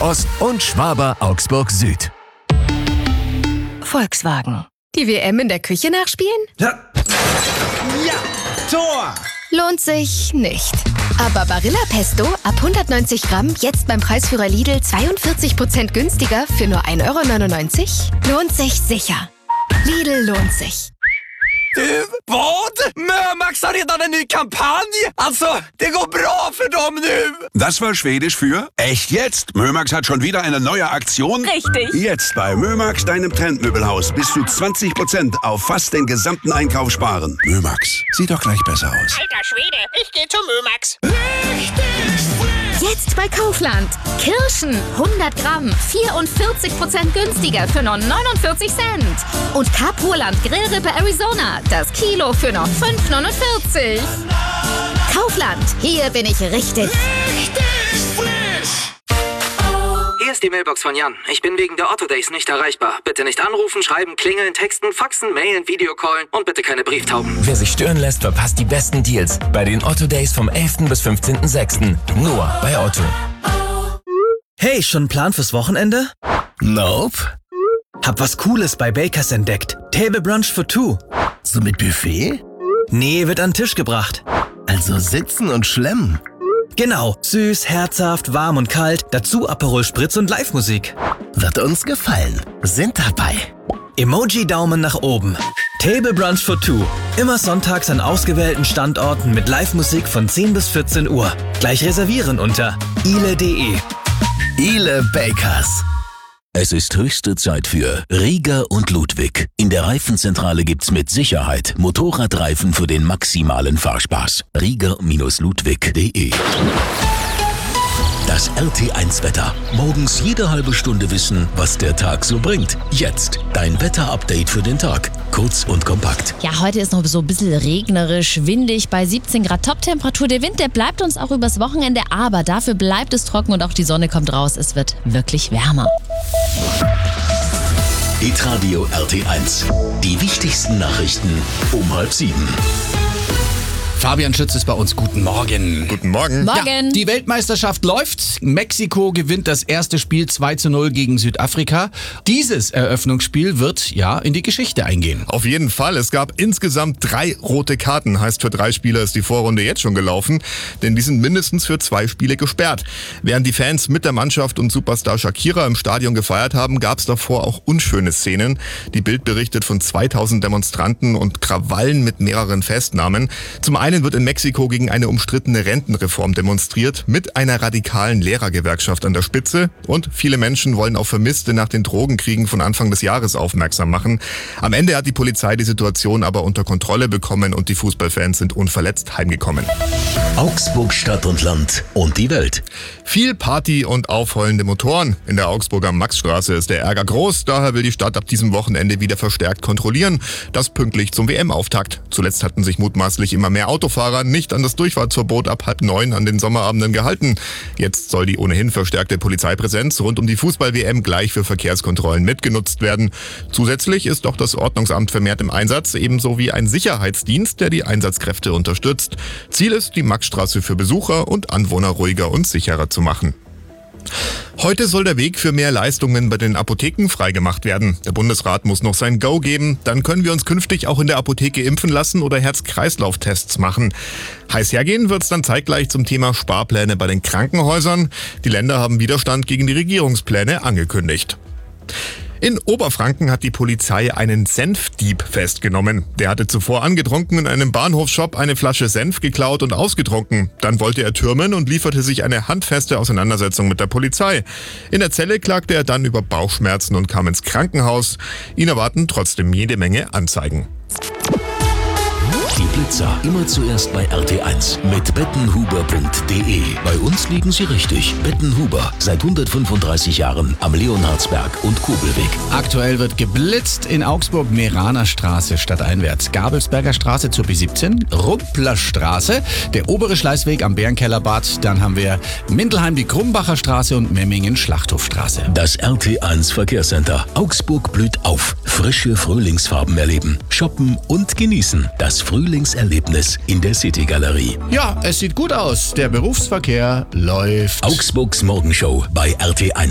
Ost und Schwaber Augsburg Süd. Volkswagen. Die WM in der Küche nachspielen? Ja, Tor! Lohnt sich nicht. Aber Barilla Pesto ab 190 Gramm jetzt beim Preisführer Lidl 42% günstiger für nur 1,99 €? Lohnt sich sicher. Lidl lohnt sich. Vad? Mömax har redan en ny kampanj! Alltså, det går bra för dem nu! Das war Schwedisch für echt jetzt. Mömax hat schon wieder eine neue Aktion. Richtig. Jetzt bei Mömax, deinem Trendmöbelhaus, bis zu 20% auf fast den gesamten Einkauf sparen. Mömax, sieht doch gleich besser aus. Alter Schwede, ich gehe zu Mömax. Jetzt bei Kaufland. Kirschen 100 Gramm 44% günstiger für nur 49 Cent. Und Capurland Grillrippe Arizona, das Kilo für nur 5,49 €. Kaufland, hier bin ich richtig. Hier ist die Mailbox von Jan. Ich bin wegen der Otto Days nicht erreichbar. Bitte nicht anrufen, schreiben, klingeln, texten, faxen, mailen, Videocallen und bitte keine Brieftauben. Wer sich stören lässt, verpasst die besten Deals bei den Otto Days vom 11. bis 15.06. Nur bei Otto. Hey, schon ein Plan fürs Wochenende? Nope. Hab was Cooles bei Bakers entdeckt. Table Brunch for two. So mit Buffet? Nee, wird an den Tisch gebracht. Also sitzen und schlemmen. Genau, süß, herzhaft, warm und kalt, dazu Aperol Spritz und Live-Musik. Wird uns gefallen. Sind dabei. Emoji-Daumen nach oben. Table Brunch for two. Immer sonntags an ausgewählten Standorten mit Live-Musik von 10 bis 14 Uhr. Gleich reservieren unter ile.de. Ile Bakers. Es ist höchste Zeit für Rieger und Ludwig. In der Reifenzentrale gibt's mit Sicherheit Motorradreifen für den maximalen Fahrspaß. Rieger-ludwig.de. Das RT1-Wetter. Morgens jede halbe Stunde wissen, was der Tag so bringt. Jetzt dein Wetter-Update für den Tag. Kurz und kompakt. Ja, heute ist noch so ein bisschen regnerisch, windig bei 17 Grad Toptemperatur. Der Wind, der bleibt uns auch übers Wochenende, aber dafür bleibt es trocken und auch die Sonne kommt raus. Es wird wirklich wärmer. Hitradio RT1. Die wichtigsten Nachrichten um 6:30. Fabian Schütz ist bei uns. Guten Morgen. Guten Morgen. Morgen. Ja, die Weltmeisterschaft läuft. Mexiko gewinnt das erste Spiel 2:0 gegen Südafrika. Dieses Eröffnungsspiel wird ja in die Geschichte eingehen. Auf jeden Fall. Es gab insgesamt 3 rote Karten. Heißt, für 3 Spieler ist die Vorrunde jetzt schon gelaufen. Denn die sind mindestens für 2 Spiele gesperrt. Während die Fans mit der Mannschaft und Superstar Shakira im Stadion gefeiert haben, gab es davor auch unschöne Szenen. Die Bild berichtet von 2000 Demonstranten und Krawallen mit mehreren Festnahmen. Zum einen wird in Mexiko gegen eine umstrittene Rentenreform demonstriert, mit einer radikalen Lehrergewerkschaft an der Spitze. Und viele Menschen wollen auf Vermisste nach den Drogenkriegen von Anfang des Jahres aufmerksam machen. Am Ende hat die Polizei die Situation aber unter Kontrolle bekommen und die Fußballfans sind unverletzt heimgekommen. Augsburg Stadt und Land und die Welt. Viel Party und aufheulende Motoren. In der Augsburger Maxstraße ist der Ärger groß. Daher will die Stadt ab diesem Wochenende wieder verstärkt kontrollieren. Das pünktlich zum WM-Auftakt. Zuletzt hatten sich mutmaßlich immer mehr Autofahrer nicht an das Durchfahrtsverbot ab 8:30 an den Sommerabenden gehalten. Jetzt soll die ohnehin verstärkte Polizeipräsenz rund um die Fußball-WM gleich für Verkehrskontrollen mitgenutzt werden. Zusätzlich ist auch das Ordnungsamt vermehrt im Einsatz, ebenso wie ein Sicherheitsdienst, der die Einsatzkräfte unterstützt. Ziel ist, die Maxstraße für Besucher und Anwohner ruhiger und sicherer zu machen. Heute soll der Weg für mehr Leistungen bei den Apotheken freigemacht werden. Der Bundesrat muss noch sein Go geben. Dann können wir uns künftig auch in der Apotheke impfen lassen oder Herz-Kreislauf-Tests machen. Heiß hergehen wird's dann zeitgleich zum Thema Sparpläne bei den Krankenhäusern. Die Länder haben Widerstand gegen die Regierungspläne angekündigt. In Oberfranken hat die Polizei einen Senfdieb festgenommen. Der hatte zuvor angetrunken in einem Bahnhofsshop eine Flasche Senf geklaut und ausgetrunken. Dann wollte er türmen und lieferte sich eine handfeste Auseinandersetzung mit der Polizei. In der Zelle klagte er dann über Bauchschmerzen und kam ins Krankenhaus. Ihn erwarten trotzdem jede Menge Anzeigen. Die Blitzer immer zuerst bei RT1 mit bettenhuber.de. Bei uns liegen Sie richtig. Bettenhuber, seit 135 Jahren am Leonhardsberg und Kobelweg. Aktuell wird geblitzt in Augsburg Meraner Straße stadteinwärts, Gabelsberger Straße zur B17, Rumpler Straße, der obere Schleißweg am Bärenkellerbad, dann haben wir Mindelheim die Krumbacher Straße und Memmingen Schlachthofstraße. Das RT1 Verkehrscenter. Augsburg blüht auf. Frische Frühlingsfarben erleben, shoppen und genießen. Das Frühlingserlebnis in der City-Galerie. Ja, es sieht gut aus. Der Berufsverkehr läuft. Augsburgs Morgenshow bei RT1.